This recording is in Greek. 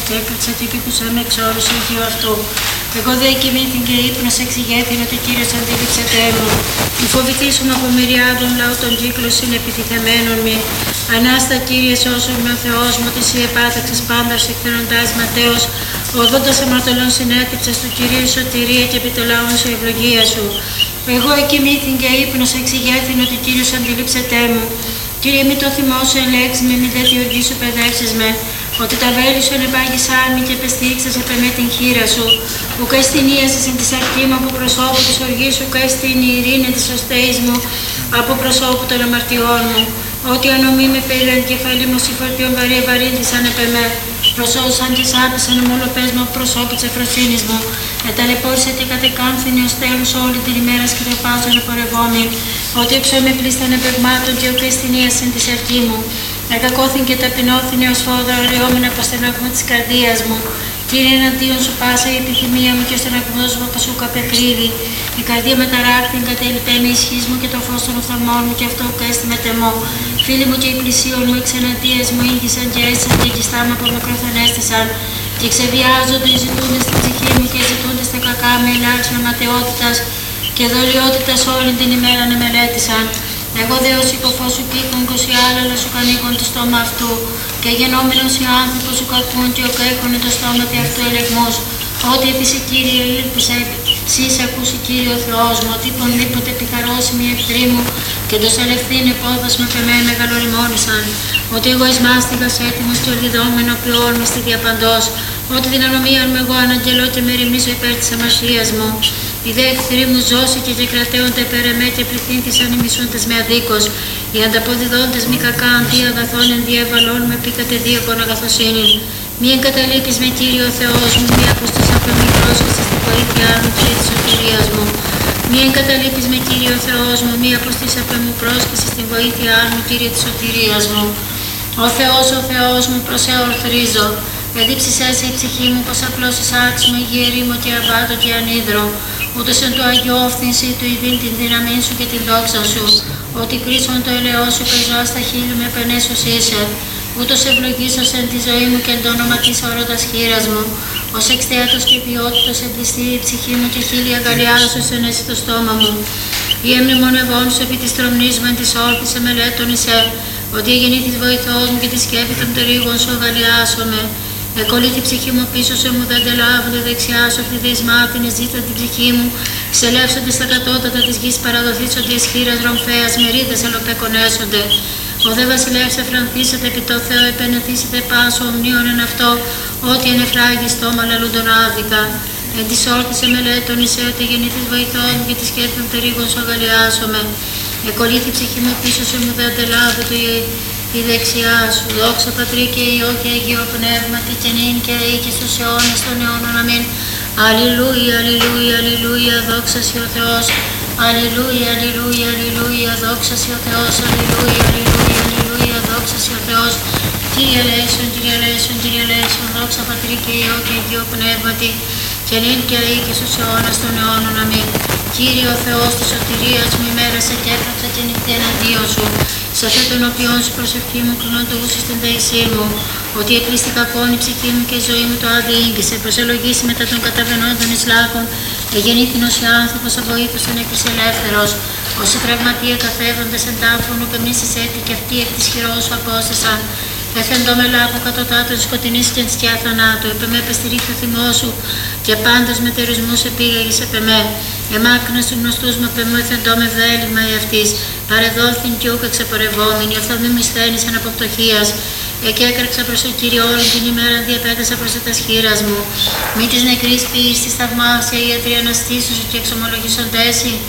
και έκατσα και επίκουσα με εξόρους Αγίου αυτού. Εγώ δε κοιμήθην και ύπνος εξηγέθην ότι Κύριος αντίληψετέ μου. Μη φοβηθήσουν από μυριάδων λαού των κύκλων συνεπιτιθεμένων μη. Ανάστα Κύριε σώσον με ο Θεός μου, ότι εσύ επάταξες πάντα ως εκθενοντάς Ματέος, οδόντας αμαρτωλών συνέτυψες του Κυρίου σωτηρία και επί το λαόν σου ευλογία σου. Εγώ εκοιμήθην και ύπνος εξηγέθην ότι Κύριος αντιλήψετέ μου. Κύριε, μη το θυμώσου ελέξεις με, μη δε τη οργή σου παιδεύσεις με, ότι τα βέλη σου ενεπάγησάν μη και πεστήξας επ' εμέ την χείρα σου. Ουκ εστινίασες εν της αρχή μου από προσώπου της οργής σου, ουκ εστιν η ειρήνη της οστέης μου από προσώπου των αμαρτιών μου. Ότι ανομή με πήραν κεφαλή μου, συφορτίων βαρύ βαρύνθησαν επ' εμέ. Προσώσαν και σάπησαν ομολοπές μου από προσώπου της εφροσύνης μου. Εταλαιπώρησε και κατεκάνθηνε ως τέλους όλη την ημέρα σκητεφάζων επορευόμη. Ότι εξώμε πλήστανε παιγμάτων και ουκ εστινίασεν της αρχή μου. Εκακώθην και ταπεινώθην ως φόδρα ωραιόμην από στεναγμό της καρδίας μου. Κύριε, εναντίον σου πάσα η επιθυμία μου και ο στεναγμός μου από σου καπεκρύβει. Η καρδία μεταράχθην κατέλειπεν η ισχύς μου και το φως των οφθαλμών μου και αυτό που έστι με τεμό. Φίλοι μου και οι πλησίων μου εξ εναντίας μου ήγησαν και έστησαν και γιστά μου από μακρόθεν έστησαν. Και ξεβιάζονται οι ζητούντες στην ψυχή μου και οι ζητούντες τα κακά με ελάχισμα ματαιότητας και δολιότητας όλη την ημέρα μελέτησαν. Εγώ δε ως υποφός σου κύκον κοσι άλλα σου κανήκον το στόμα αυτού και γενόμενος οι άνθρωποι σου κακούν και οκέχωνε το στόμα τη αυτού ελεγμούς. Ό,τι επίση Κύριε ήλπισα, σεις ακούσει Κύριε ο Θεός μου, ότι πονδήποτε πικαρώσιμη εχθρή μου και το σαλευθύν επόδας με πεμέ μεγαλοριμόνησαν. Ότι εγώ εις μάστιγας έτοιμος και ορδιδόμενο ποιόν με στη διαπαντός. Ότι την ανομία μου εγώ αναγγελώ και με ρημίζω υπέρ της αμασίας μου. Οι δε εχθροί μου ζώσηκε και κρατέονται περ' εμέ και πληθύνθησαν οι μισούντες με αδίκως. Οι ανταποδιδόντες μη κακά αντί αγαθών εν διέβαλών με πή κατεδίωκον αγαθοσύνη. Μη εγκαταλείπεις με Κύριε ο Θεός μου, μη αποστείς από μη πρόσχεσης στην βοήθειά μου, Κύριε της σωτηρίας μου. Μη εγκαταλείπεις με Κύριε ο Θεός μου, μη αποστείς από μου πρόσχεσης στην βοήθειά μου, Κύριε της σωτηρίας μου. Ο Θεός μου, προς εορθρίζω. Εδίψησέ σε η ψυχή μου, πως απλώς εισάξουμε γη μου και αβάτω και ανίδρο. Ούτως εν το Αγιό φθήνσι του ειδήν την δύναμή σου και την δόξα σου. Ότι κρίσον το ελαιό σου πεζά στα χείλη με πενέσους είσαι. Ούτως ευλογήσος εν τη ζωή μου και εν το όνομα της όρωτας χείρας μου. Ως εξτέατος και ποιότητος εμπληστεί η ψυχή μου και χείλη αγκαλιάσους εν έσει το στόμα μου. Η εμνημονευών σου επί της τρομνής μου εν της όρθης εμελέτων εισέ. Ότι εγεννήθης βοηθός μου και τη σκέπη των τερίγων σου αγκαλιάσομαι. Εκολεί την ψυχή μου πίσω σε μου, δεν τελάβονται δεξιά σου, αυτή δε εισμάτιν ζήτα την ψυχή μου. Ξελεύσονται στα κατώτατα της γης, παραδοθήσονται εις χείρας ρομφέας, μερίδες αλλοπεκονέσονται. Ο δε βασιλεύς εφρανθήσεται επί το Θεό, επενεθήσετε πάσο ομνίων εν αυτό, ότι εν εφράγει στόμα λαλούντον άδικα. Εν της όρθης εμελέτων εισέ, ότι γεννήθης βοηθών μου και τη σκέπη των τερίγων σου αγκαλιάσομαι. Εκολεί την ψυχή μου πίσω σε μου, δεν τελάβονται η δεξιά σου. Δόξα Πατρί και Υιό και Αγίο Πνεύματι και νυν και αεί και στους αιώνες των αιώνων. Αμήν. Αλληλούια, αλληλούια, αλληλούια, δόξα σοι ο Θεός. Αλληλούια, αλληλούια, αλληλούια, δόξα σοι ο Θεός. Αλληλούια, αλληλούια, αλληλούια, δόξα σοι ο Θεός. Κύριε ελέησον, Κύριε ελέησον, Κύριε ελέησον, δόξα Πατρί και Υιό και Αγίο Πνεύματι και νυν και αεί και στους αιώνες των αιώνων. Αμήν. Κύριε ο Θεός της σωτηρίας μου, ημέρασε και έκαψα και νυχτή εναντίον σου. Σε αυτόν τον οποίον σου προσευχή μου κλονοτούσεις την δεησή μου, ότι εκλείστη κακόν η ψυχή μου και η ζωή μου το αδιήγησε, προσελογήσει μετά των καταβαινόντων εις λάκων, εγεννήθην ως άνθρωπος αβοήθος εν έκρης ελεύθερος, όσοι τραυματία καθέβοντες εν τάφωνο και μνήσεις έτη και αυτοί εκ της χειρός σου απόστασαν. Εφεντώ με λάκου κατωτάτων σκοτεινής και εν σκιά θανάτου, επεμέ πεστηρίχθη ο θυμός σου και πάντως με τερισμούς επήγαγες επεμέ. Εμάκρυνες του γνωστούς μου επεμού εφεντώ με βέλημα η αυτής, παρεδόθην κι ούκ εξαπορευόμενη, οφθαλμή μου σθένησαν από πτωχίας. Εκεί έκραξα προς τον Κύριο όλη την ημέρα, διαπέτασα προς τα σχήρας μου. Μη της νεκρής ποιής της θαυμάσια ιατρή αναστήσου και εξομολογήσοντες.